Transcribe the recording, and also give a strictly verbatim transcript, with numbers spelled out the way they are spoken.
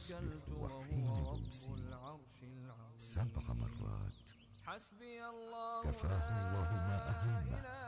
وحين تمسي سبع مرات. كفاه الله ما أهمه